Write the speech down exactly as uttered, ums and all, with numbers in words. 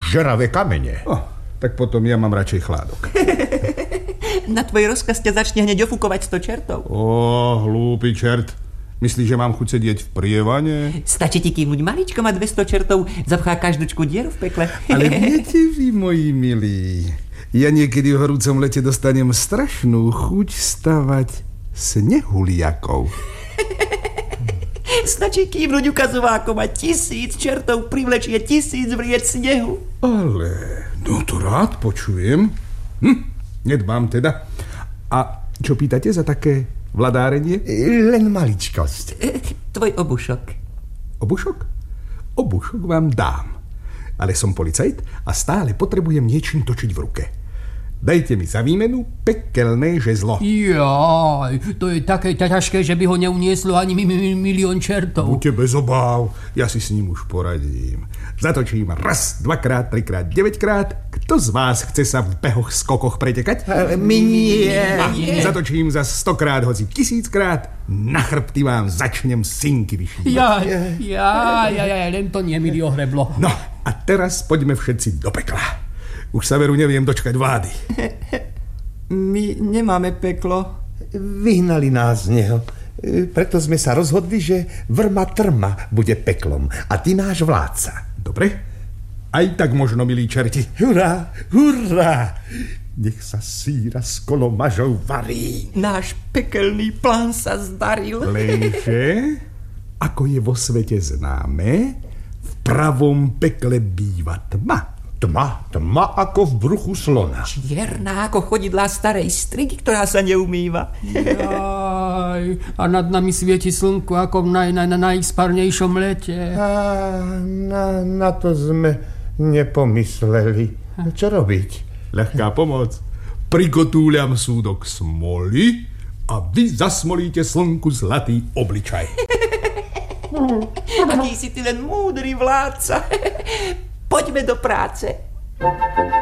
žeravé kamene. Oh, tak potom ja mám radšej chládok. Na tvoj rozkaz ťa začne hneď ofúkovať sto čertov. Ó, hlúpy čert. Myslíš, že mám chuť sedieť v prievane? Stačí ti kývnuť maličko, má dvesto čertov, zapchá každúčku dieru v pekle. Ale viete vy, moji milí, ja niekedy v horúcom lete dostanem strašnú chuť stavať snehuliakov. Stačí kývnuť ukazovákom a tisíc čertov privlečie tisíc vriec snehu. Ale, no to rád počujem. Hm, nedbám teda. A čo pýtate za také vladárenie? Len maličkosť. Tvoj obušok. Obušok? Obušok vám dám. Ale som policajt a stále potrebujem niečím točiť v ruke. Dajte mi za výmenu pekelné žezlo. Jaj, to je také ťažké, že by ho neunieslo ani mi, mi, milión čertov. Buďte bez obáv, ja si s ním už poradím. Zatočím raz, dvakrát, trikrát, deväťkrát. Kto z vás chce sa v behoch, skokoch pretekať? My nie. Zatočím za stokrát, hoci tisíckrát. Na chrbty vám začnem synky vyšívať. Jaj, jaj, jaj, jaj, len to nie, milý ohreblo. No, a teraz poďme všetci do pekla. Už sa veru neviem dočkať vlády. My nemáme peklo. Vyhnali nás z neho. Preto sme sa rozhodli, že Vrma Trma bude peklom a ty náš vládca. Dobre? Aj tak možno, milí čerti. Hurá, hurá! Nech sa síra s kolomažou varí. Náš pekelný plán sa zdaril. Lenže, ako je vo svete známe, v pravom pekle býva tma. Tma, tma ako v bruchu slona. Čierna ako chodidlá starej striky, ktorá sa neumýva. Jaj, a nad nami svieti slnko ako v naj, naj, najsparnejšom lete. A na, na to sme nepomysleli. Čo robiť? Ľahká pomoc. Prigotúľam súdok smoly a vy zasmolíte slnku zlatý obličaj. Aký si ty len múdry vládca. Poďme do práce.